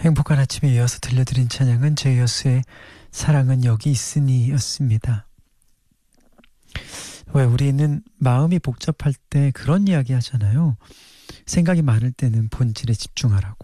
행복한 아침에 이어서 들려드린 찬양은 제이어스의 사랑은 여기 있으니 였습니다. 왜 우리는 마음이 복잡할 때 그런 이야기 하잖아요. 생각이 많을 때는 본질에 집중하라고.